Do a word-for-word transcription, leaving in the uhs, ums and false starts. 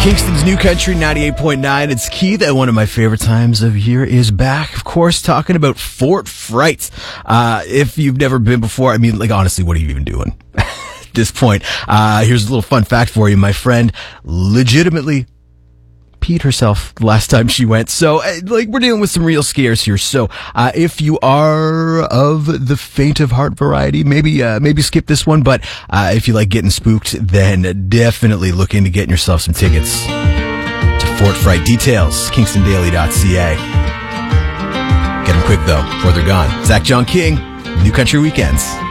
Kingston's New Country ninety-eight point nine. It's Keith at one of my favorite times of year is back, of course, talking about Fort Fright. Uh, if you've never been before, I mean, like, honestly, what are you even doing at this point? Uh, here's a little fun fact for you. My friend legitimately peed herself the last time she went. So, uh, like, we're dealing with some real scares here. So, uh, if you are of the faint of heart variety, maybe, uh, maybe skip this one. But, uh, if you like getting spooked, then definitely look into getting yourself some tickets to Fort Fright. Details, kingston daily dot c a. Get them quick, though, before they're gone. Zach John King, New Country Weekends.